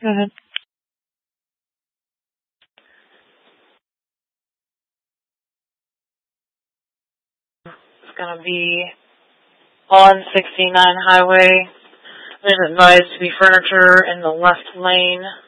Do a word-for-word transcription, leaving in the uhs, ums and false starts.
Go ahead. It's going to be on sixty-nine highway. There's advised to be furniture in the left lane.